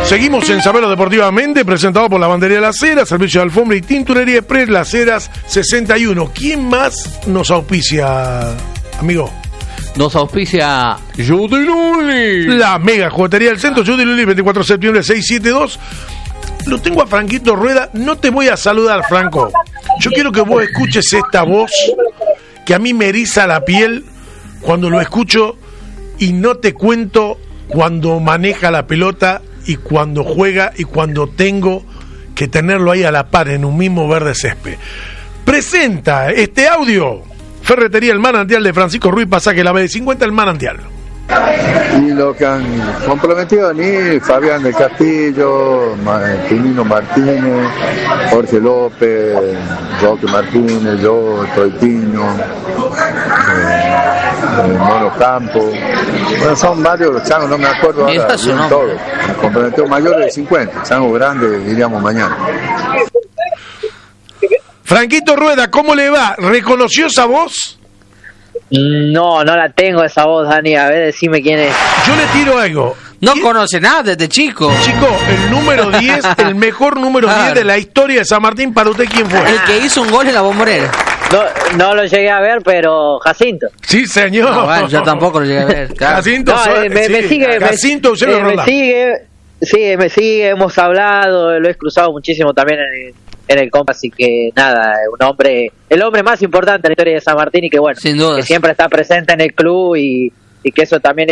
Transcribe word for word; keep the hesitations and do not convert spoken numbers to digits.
Seguimos en Saberlo Deportivamente, presentado por Lavandería Las Heras, servicio de alfombra y tinturería Express, Las Heras sesenta y uno. ¿Quién más nos auspicia, amigo? Nos auspicia Judy Luli. La mega juguetería del centro, Judy Luli, veinticuatro de septiembre, seiscientos setenta y dos. Lo tengo a Franquito Rueda. No te voy a saludar, Franco. Yo quiero que vos escuches esta voz que a mí me eriza la piel cuando lo escucho, y no te cuento cuando maneja la pelota y cuando juega y cuando tengo que tenerlo ahí a la par en un mismo verde césped. Presenta este audio Ferretería El Manantial de Francisco Ruiz, pasaje la B de cincuenta, El Manantial. Y lo que han comprometido a mí, Fabián del Castillo, Tinino Martínez, Jorge López, Roque Martínez, yo, Toitino, eh, Mono Campo. Bueno, son varios los changos, no me acuerdo ahora bien todos. Me comprometió mayores de cincuenta, changos grandes, diríamos mañana. Franquito Rueda, ¿cómo le va? ¿Reconoció esa voz? No, no la tengo esa voz, Dani. A ver, decime quién es. Yo le tiro algo. No conoce nada desde chico. Chico, el número diez, el mejor número claro. diez de la historia de San Martín, para usted, ¿quién fue? El que hizo un gol en la Bombonera. No, no lo llegué a ver, pero Jacinto. Sí, señor. No, bueno, yo tampoco lo llegué a ver. Claro. Jacinto, no, eh, me, sí. me sigue. Jacinto, me, eh, me sigue. Sí, me sigue, hemos hablado, lo he cruzado muchísimo también en el, en el compa, así que nada, un hombre, el hombre más importante en la historia de San Martín y que bueno, sin duda, que siempre está presente en el club y, y que eso también